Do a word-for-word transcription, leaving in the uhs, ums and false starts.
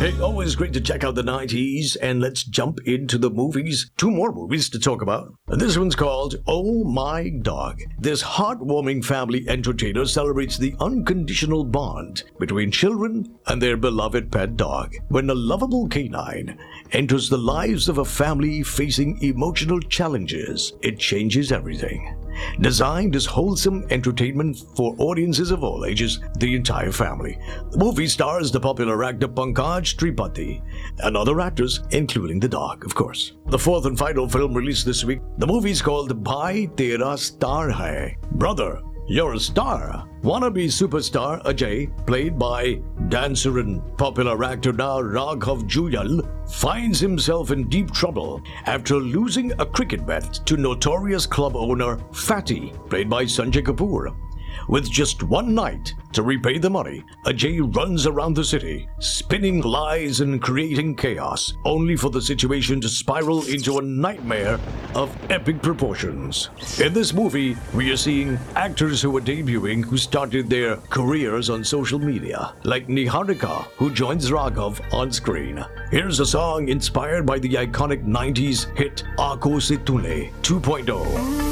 Hey, always great to check out the nineties, and let's jump into the movies. Two more movies to talk about. This one's called Oh My Dog. This heartwarming family entertainer celebrates the unconditional bond between children and their beloved pet dog. When a lovable canine enters the lives of a family facing emotional challenges, it changes everything. Designed as wholesome entertainment for audiences of all ages, the entire family. The movie stars the popular actor Pankaj Tripathi and other actors, including the dog, of course. The fourth and final film released this week. The movie is called Bhai Tera Star Hai. Brother, you're a star. Wannabe superstar Ajay, played by dancer and popular actor now Raghav Juyal, finds himself in deep trouble after losing a cricket bet to notorious club owner Fatty, played by Sanjay Kapoor. With just one night to repay the money, Ajay runs around the city, spinning lies and creating chaos, only for the situation to spiral into a nightmare of epic proportions. In this movie, we are seeing actors who are debuting who started their careers on social media, like Niharika, who joins Raghav on screen. Here's a song inspired by the iconic nineties hit Aankhon Se Toone two point oh.